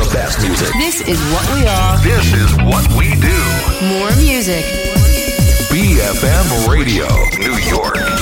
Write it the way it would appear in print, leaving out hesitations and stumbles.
the best music. This is what we are. This is what we do. More music. BFM Radio, New York.